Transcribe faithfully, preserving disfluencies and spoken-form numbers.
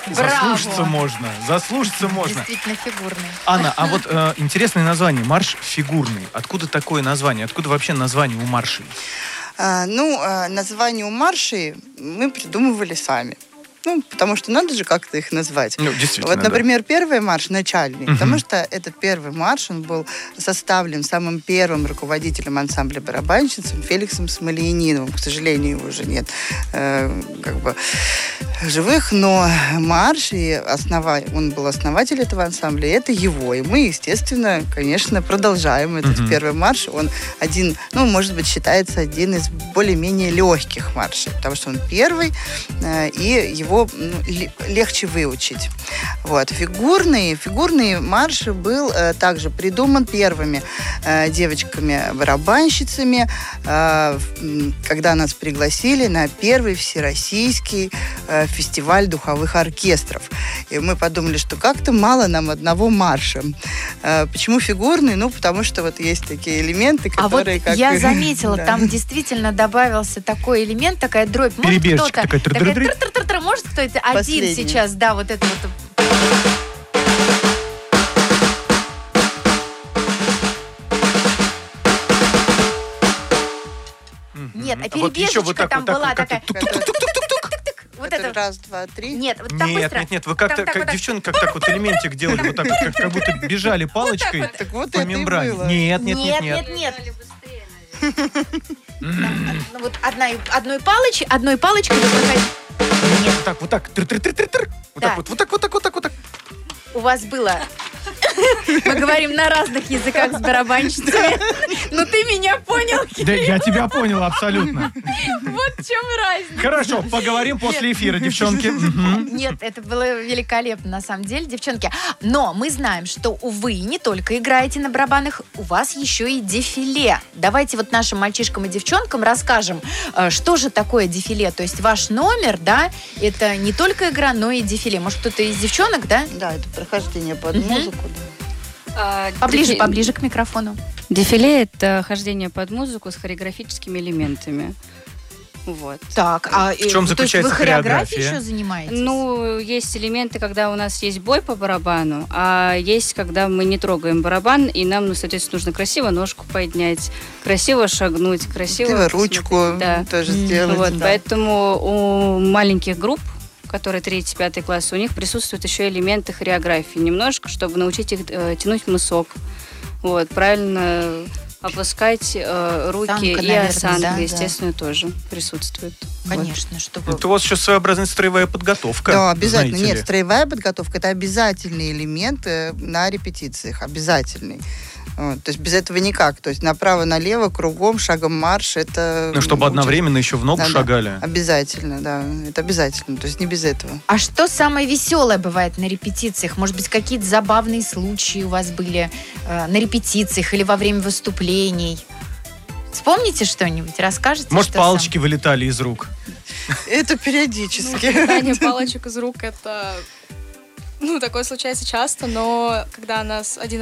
Заслушаться можно, заслушаться можно. Действительно фигурный. Анна, а вот э, интересное название, марш фигурный. Откуда такое название? Откуда вообще название у маршей? А, ну, а, название у маршей мы придумывали сами. Ну, потому что надо же как-то их назвать. Ну, действительно, вот, например, да. первый марш начальный, угу. потому что этот первый марш, он был составлен самым первым руководителем ансамбля барабанщицам Феликсом Смольяниновым. К сожалению, его уже нет э, как бы живых, но марш, и основа... он был основатель этого ансамбля, и это его. И мы, естественно, конечно, продолжаем этот угу. первый марш. Он один, ну, может быть, считается один из более-менее легких маршей, потому что он первый, э, и его ну, легче выучить. Вот. Фигурный, фигурный марш был э, также придуман первыми э, девочками-барабанщицами, э, когда нас пригласили на первый всероссийский э, фестиваль духовых оркестров. И мы подумали, что как-то мало нам одного марша. Э, почему фигурный? Ну, потому что вот есть такие элементы, которые... А вот как... я заметила, да. там действительно добавился такой элемент, такая дробь. Может, перебежчик, такая... такая может, кто это один сейчас, да, вот это вот... Нет, а перебежечка вот так, там вот так, была вот такая... Вот это раз, два, три. Нет, вот так Нет, быстро. нет, нет, вы как-то, как девчонки, как так вот элементик делали, вот так, как, как будто бежали палочкой вот. Так вот по это и мембране. было. Нет, нет, нет, Нет, нет. нет, нет. Ну вот одной, одной палочкой, одной палочкой вы выходите. Нет, вот так, вот так, тыр-тыр-тыр-тыр. Вот Да. так вот, вот так, вот так, вот так, вот так. У вас было... Мы говорим на разных языках с барабанщицами. Но ты меня понял. Да, я тебя понял абсолютно. Вот в чем разница. Хорошо, поговорим после эфира, девчонки. Мгм. Нет, это было великолепно, на самом деле, девчонки. Но мы знаем, что вы не только играете на барабанах, у вас еще и дефиле. Давайте вот нашим мальчишкам и девчонкам расскажем, э, что же такое дефиле. То есть ваш номер, да, это не только игра, но и дефиле. Может, кто-то из девчонок, да? Да, это прохождение под Мгм. музыку. Да. А, Поближе, дефи- поближе к микрофону. Дефиле — это хождение под музыку с хореографическими элементами. Вот. Так, а В чем э, то есть заключается вы хореографией хореография? еще занимаетесь? Ну, есть элементы, когда у нас есть бой по барабану, а есть, когда мы не трогаем барабан, и нам, ну, соответственно, нужно красиво ножку поднять, красиво шагнуть, красиво... Красиво ручку Да. тоже М, сделать. Вот, да. поэтому у маленьких групп, которые третий, пятый класс, у них присутствуют еще элементы хореографии немножко, чтобы научить их э, тянуть мысок, вот, правильно опускать э, руки, Осанка, и наверное, осанка, да, да. естественно, тоже присутствует. Конечно, чтобы... Это у вас еще своеобразная строевая подготовка. Да, обязательно. знаете Нет, ли. строевая подготовка — это обязательный элемент э, на репетициях. Обязательный. Вот, то есть без этого никак. То есть направо-налево, кругом, шагом марш. Это... Ну, чтобы учат- одновременно еще в ногу Да, да. шагали. Обязательно, да. Это обязательно. То есть не без этого. А что самое веселое бывает на репетициях? Может быть, какие-то забавные случаи у вас были э, на репетициях или во время выступлений? Вспомните что-нибудь, расскажете? Может, что палочки вылетали из рук? Это периодически. Метание палочек из рук — это... Ну, такое случается часто, но когда нас один